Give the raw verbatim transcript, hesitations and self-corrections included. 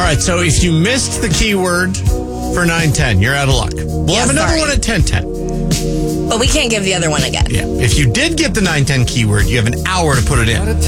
right, so if you missed the keyword for nine ten, you're out of luck. We'll Yeah, have another sorry. one at ten ten. But we can't give the other one again. Yeah. If you did get the nine ten keyword, you have an hour to put it in.